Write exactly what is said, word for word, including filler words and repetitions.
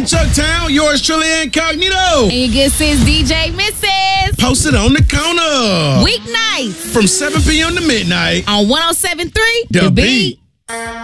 in Chucktown, yours truly incognito. And your good sis D J Missus Posted on the corner. Weeknights From seven p.m. to midnight. on one oh seven point three The The Beat. Beat.